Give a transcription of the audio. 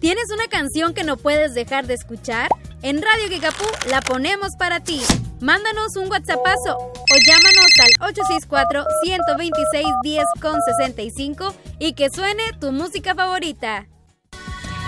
¿Tienes una canción que no puedes dejar de escuchar? En Radio Kickapoo la ponemos para ti. Mándanos un WhatsAppazo o llámanos al 864-126-1065 y que suene tu música favorita.